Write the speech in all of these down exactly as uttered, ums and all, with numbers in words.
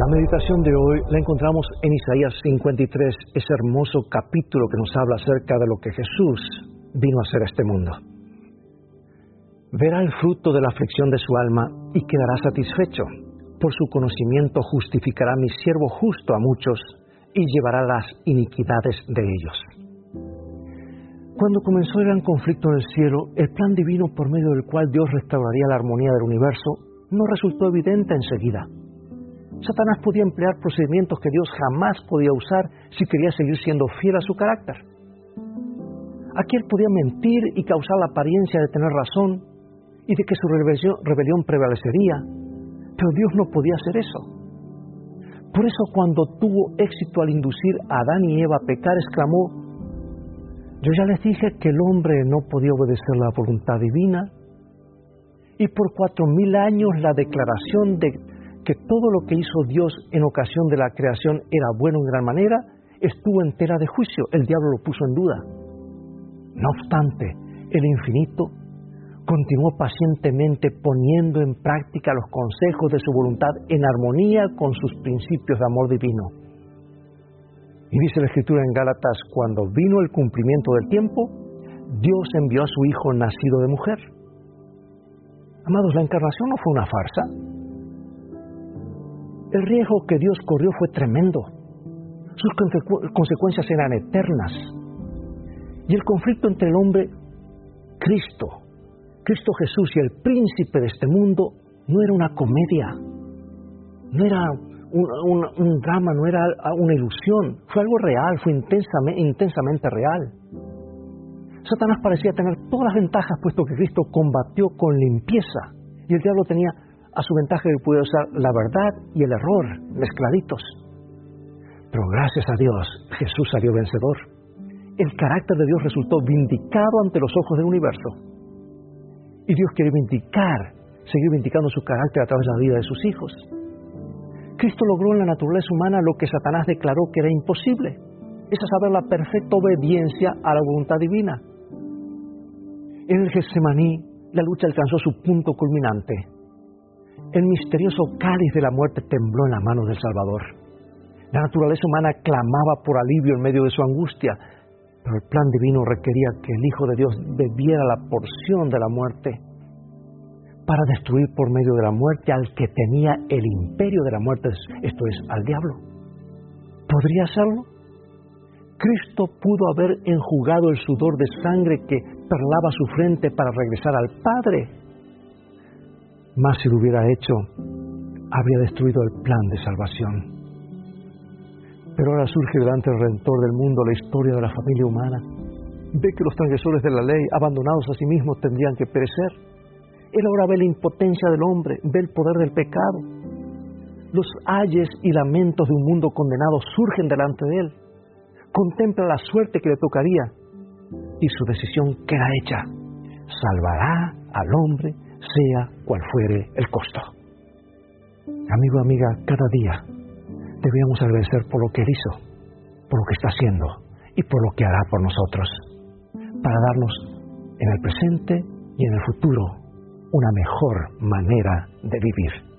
La meditación de hoy la encontramos en Isaías cincuenta y tres, ese hermoso capítulo que nos habla acerca de lo que Jesús vino a hacer a este mundo. Verá el fruto de la aflicción de su alma y quedará satisfecho. Por su conocimiento justificará mi siervo justo a muchos y llevará las iniquidades de ellos. Cuando comenzó el gran conflicto en el cielo, el plan divino por medio del cual Dios restauraría la armonía del universo no resultó evidente enseguida. Satanás podía emplear procedimientos que Dios jamás podía usar si quería seguir siendo fiel a su carácter. Aquí él podía mentir y causar la apariencia de tener razón y de que su rebelión, rebelión prevalecería, pero Dios no podía hacer eso. Por eso cuando tuvo éxito al inducir a Adán y Eva a pecar, exclamó: yo ya les dije que el hombre no podía obedecer la voluntad divina, y por cuatro mil años la declaración de que todo lo que hizo Dios en ocasión de la creación era bueno en gran manera, estuvo en tela de juicio. El diablo lo puso en duda. No obstante, el infinito continuó pacientemente poniendo en práctica los consejos de su voluntad en armonía con sus principios de amor divino. Y dice la Escritura en Gálatas: cuando vino el cumplimiento del tiempo, Dios envió a su Hijo nacido de mujer. Amados, la encarnación no fue una farsa. El riesgo que Dios corrió fue tremendo. Sus consecu- consecuencias eran eternas. Y el conflicto entre el hombre, Cristo, Cristo Jesús y el príncipe de este mundo, no era una comedia, no era un, un, un drama, no era una ilusión. Fue algo real, fue intensamente, intensamente real. Satanás parecía tener todas las ventajas, puesto que Cristo combatió con limpieza. Y el diablo tenía a su ventaja que puede usar la verdad y el error mezcladitos. Pero gracias a Dios, Jesús salió vencedor. El carácter de Dios resultó vindicado ante los ojos del universo. Y Dios quiere vindicar, seguir vindicando su carácter a través de la vida de sus hijos. Cristo logró en la naturaleza humana lo que Satanás declaró que era imposible. Es a saber, la perfecta obediencia a la voluntad divina. En el Getsemaní, la lucha alcanzó su punto culminante. El misterioso cáliz de la muerte tembló en la mano del Salvador. La naturaleza humana clamaba por alivio en medio de su angustia, pero el plan divino requería que el Hijo de Dios bebiera la porción de la muerte para destruir por medio de la muerte al que tenía el imperio de la muerte, esto es, al diablo. ¿Podría hacerlo? Cristo pudo haber enjugado el sudor de sangre que perlaba su frente para regresar al Padre. Mas si lo hubiera hecho, habría destruido el plan de salvación. Pero ahora surge delante del Redentor del mundo la historia de la familia humana. Ve que los transgresores de la ley, abandonados a sí mismos, tendrían que perecer. Él ahora ve la impotencia del hombre, ve el poder del pecado. Los ayes y lamentos de un mundo condenado surgen delante de él. Contempla la suerte que le tocaría y su decisión queda hecha. Salvará al hombre, sea cual fuere el costo. Amigo, amiga, cada día debemos agradecer por lo que Él hizo, por lo que está haciendo y por lo que hará por nosotros, para darnos en el presente y en el futuro una mejor manera de vivir.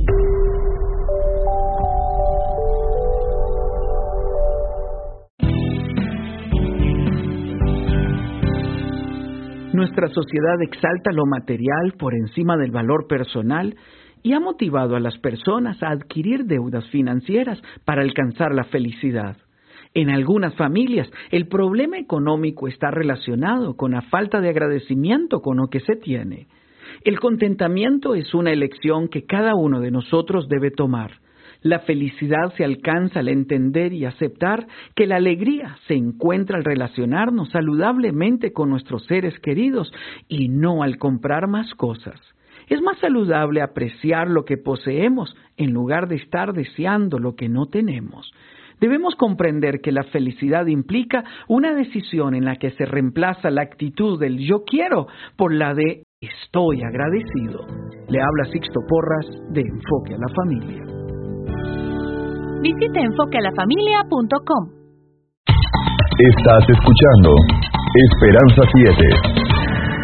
Nuestra sociedad exalta lo material por encima del valor personal y ha motivado a las personas a adquirir deudas financieras para alcanzar la felicidad. En algunas familias, el problema económico está relacionado con la falta de agradecimiento con lo que se tiene. El contentamiento es una elección que cada uno de nosotros debe tomar. La felicidad se alcanza al entender y aceptar que la alegría se encuentra al relacionarnos saludablemente con nuestros seres queridos y no al comprar más cosas. Es más saludable apreciar lo que poseemos en lugar de estar deseando lo que no tenemos. Debemos comprender que la felicidad implica una decisión en la que se reemplaza la actitud del yo quiero por la de estoy agradecido. Le habla Sixto Porras de Enfoque a la Familia. Visite enfoque a la familia punto com. Estás escuchando Esperanza siete.